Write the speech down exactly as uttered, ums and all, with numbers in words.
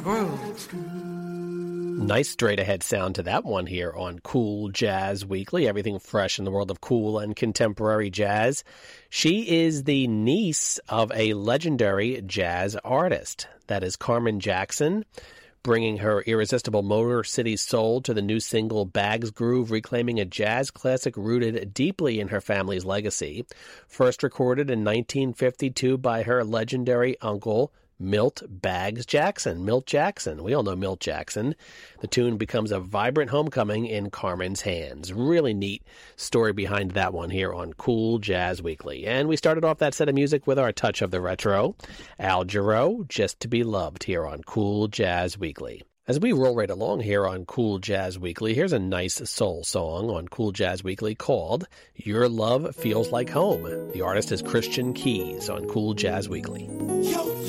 Nice straight-ahead sound to that one here on Cool Jazz Weekly. Everything fresh in the world of cool and contemporary jazz. She is the niece of a legendary jazz artist. That is Carmen Jackson, bringing her irresistible Motor City soul to the new single Bags Groove, reclaiming a jazz classic rooted deeply in her family's legacy. First recorded in nineteen fifty-two by her legendary uncle, Milt Bags Jackson. Milt Jackson. We all know Milt Jackson. The tune becomes a vibrant homecoming in Carmen's hands. Really neat story behind that one here on Cool Jazz Weekly. And we started off that set of music with our touch of the retro. Al Jarreau, Just to Be Loved, here on Cool Jazz Weekly. As we roll right along here on Cool Jazz Weekly, here's a nice soul song on Cool Jazz Weekly called Your Love Feels Like Home. The artist is Christian Keys on Cool Jazz Weekly. Yo.